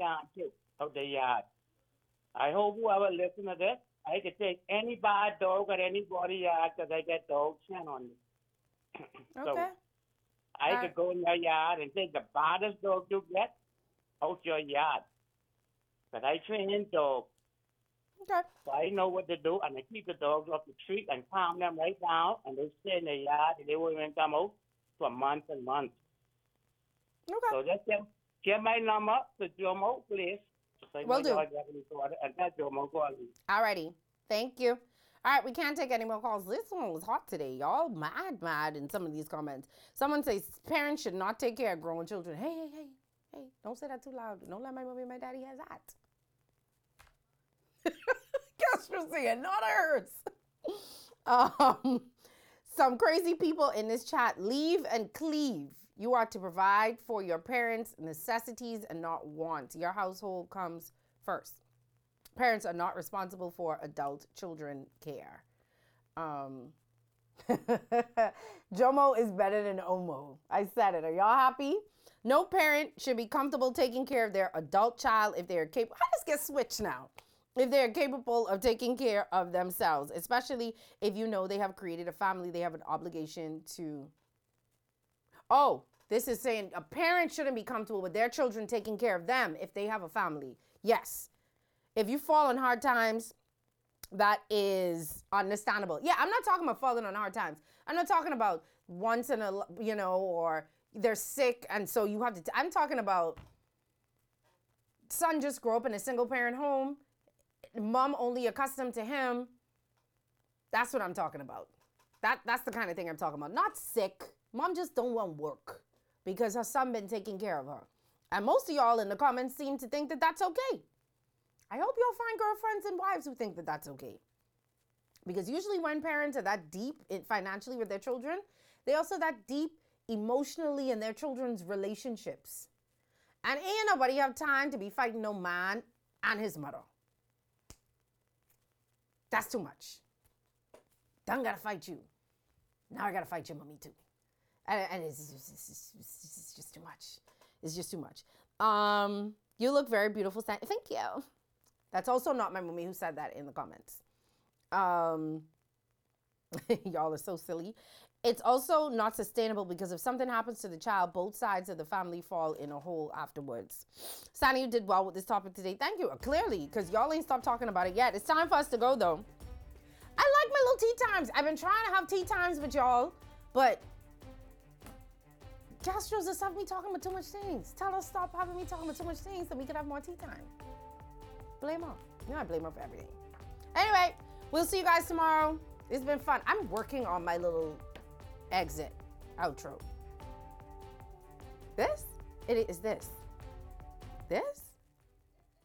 gone too, out the yard. I hope whoever listen to this, I could take any bad dog or anybody yard because I get dog scent on me. So Okay. I All right. could go in your yard and take the baddest dog you get out your yard. But I train dogs, Okay. so I know what to do, and I keep the dogs off the street and calm them right down, and they stay in the yard, and they won't even come out for months and months. Okay. So just get my number to Jomo, please. So I know Will do. y'all get me sorted, and that Jomo call me. Alrighty. Thank you. All right, we can't take any more calls. This one was hot today. Y'all mad in some of these comments. Someone says parents should not take care of grown children. Hey, don't say that too loud. Don't let my mommy and my daddy have that. Castro saying, not hers. Some crazy people in this chat, leave and cleave. You are to provide for your parents' necessities and not wants. Your household comes first. Parents are not responsible for adult children care. Jomo is better than Omo. I said it. Are y'all happy? No parent should be comfortable taking care of their adult child if they are capable. How does this get switched now? If they are capable of taking care of themselves, especially if you know they have created a family, they have an obligation to. Oh, this is saying a parent shouldn't be comfortable with their children taking care of them if they have a family. Yes. If you fall on hard times, that is understandable. Yeah, I'm not talking about falling on hard times. I'm not talking about once in a, or they're sick and so you have to. I'm talking about son just grew up in a single parent home, mom only accustomed to him. That's what I'm talking about. That's the kind of thing I'm talking about. Not sick. Mom just don't want work because her son been taking care of her. And most of y'all in the comments seem to think that that's okay. I hope you'll find girlfriends and wives who think that that's okay. Because usually when parents are that deep financially with their children, they also that deep emotionally in their children's relationships. And ain't nobody have time to be fighting no man and his mother. That's too much. Done gotta fight you. Now I gotta fight your mommy too. And it's just too much. It's just too much. You look very beautiful. Thank you. That's also not my mommy who said that in the comments. Y'all are so silly. It's also not sustainable because if something happens to the child, both sides of the family fall in a hole afterwards. Sani, you did well with this topic today. Thank you. Clearly, because y'all ain't stopped talking about it yet. It's time for us to go, though. I like my little tea times. I've been trying to have tea times with y'all, but Castro's just have me talking about too much things. Tell us stop having me talking about too much things so we can have more tea time. Blame her. You know I blame her for everything. Anyway, we'll see you guys tomorrow. It's been fun. I'm working on my little exit outro. This? It is this.